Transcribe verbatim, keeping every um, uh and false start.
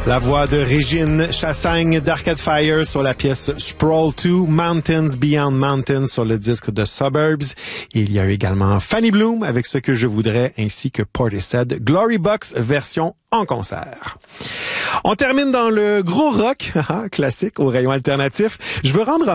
La voix de Régine Chassagne d'Arcade Fire sur la pièce Sprawl deux, Mountains Beyond Mountains sur le disque de Suburbs. Et il y a eu également Fanny Bloom avec Ce que je voudrais ainsi que Portishead, Glory Box version en concert. On termine dans le gros rock classique au rayon alternatif. Je veux rendre